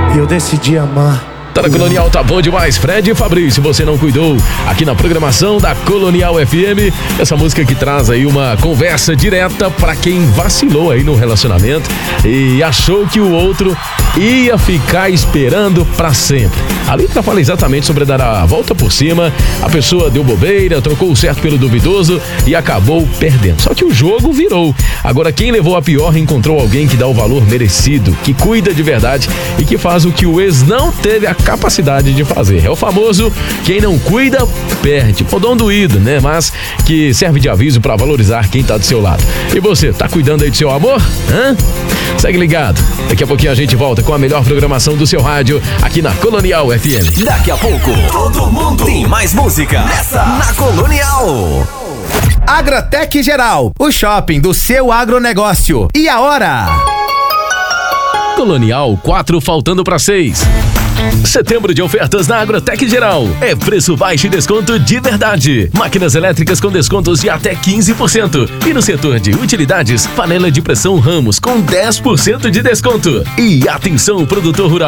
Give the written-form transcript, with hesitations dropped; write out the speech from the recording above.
e eu decidi amar. Tá na Colonial, tá bom demais. Fred e Fabrício, você não cuidou. Aqui na programação da Colonial FM, essa música que traz aí uma conversa direta pra quem vacilou aí no relacionamento e achou que o outro ia ficar esperando pra sempre. A letra fala exatamente sobre dar a volta por cima, a pessoa deu bobeira, trocou o certo pelo duvidoso e acabou perdendo. Só que o jogo virou. Agora quem levou a pior encontrou alguém que dá o valor merecido, que cuida de verdade e que faz o que o ex não teve a capacidade de fazer. É o famoso quem não cuida, perde. Podão doído, né? Mas que serve de aviso pra valorizar quem tá do seu lado. E você, tá cuidando aí do seu amor? Hã? Segue ligado. Daqui a pouquinho a gente volta com a melhor programação do seu rádio aqui na Colonial FM. Daqui a pouco, todo mundo tem mais música nessa na Colonial. Agrotec Geral, o shopping do seu agronegócio. E a hora? Colonial, 4 faltando para 6. Setembro de ofertas na Agrotec Geral. É preço baixo e desconto de verdade. Máquinas elétricas com descontos de até 15%. E no setor de utilidades, panela de pressão Ramos com 10% de desconto. E atenção, produtor rural.